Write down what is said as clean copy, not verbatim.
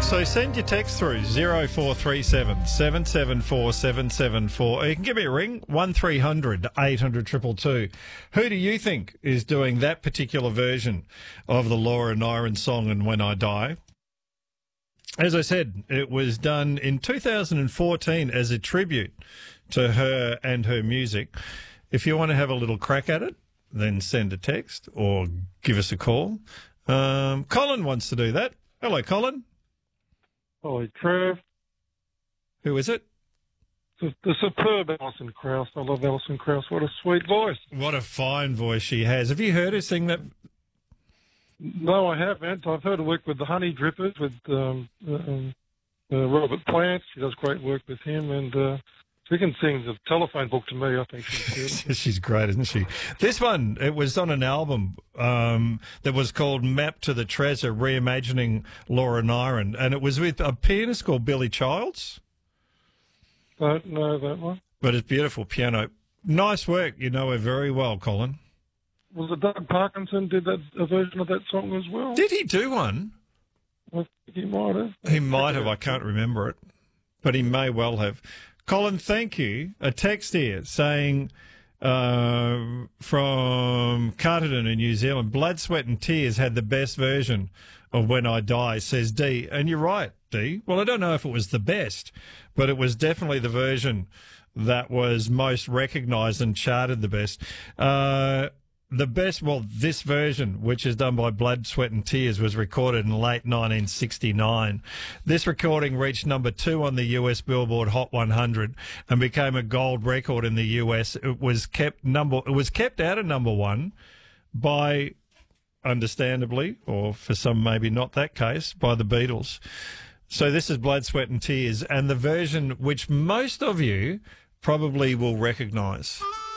So send your text through 0437 774 774. Or you can give me a ring, 1300 800 222. Who do you think is doing that particular version of the Laura Nyron song And When I Die? As I said, it was done in 2014 as a tribute to her and her music. If you want to have a little crack at it, then send a text or give us a call. Colin wants to do that. Hello, Colin. Hello, Trev. Who is it? The superb Alison Krauss. I love Alison Krauss. What a sweet voice. What a fine voice she has. Have you heard her sing that? No, I haven't. I've heard her work with the Honey Drippers, with Robert Plant. She does great work with him, and she can sing the telephone book to me. I think she's good. She's great, isn't she? This one, it was on an album that was called Map to the Treasure, Reimagining Laura Nyron, and it was with a pianist called Billy Childs. Don't know that one. But it's beautiful piano. Nice work. You know her very well, Colin. Was it Doug Parkinson did a version of that song as well? Did he do one? I think he might have. He might have. I can't remember it. But he may well have. Colin, thank you. A text here saying from Carterton in New Zealand, Blood, Sweat and Tears had the best version of When I Die, says Dee. And you're right, Dee. Well, I don't know if it was the best, but it was definitely the version that was most recognised and charted the best. The best, well, this version, which is done by Blood, Sweat and Tears, was recorded in late 1969. This recording reached number 2 on the US Billboard Hot 100 and became a gold record in the US. It was kept out of number 1 by, understandably, or for some maybe not that case, by the Beatles. So this is Blood, Sweat and Tears, and the version which most of you probably will recognise.